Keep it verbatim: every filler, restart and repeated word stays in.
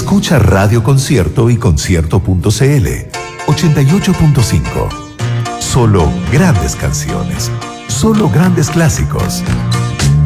Escucha Radio Concierto y concierto punto cl. ochenta y ocho punto cinco. Solo grandes canciones. Solo grandes clásicos.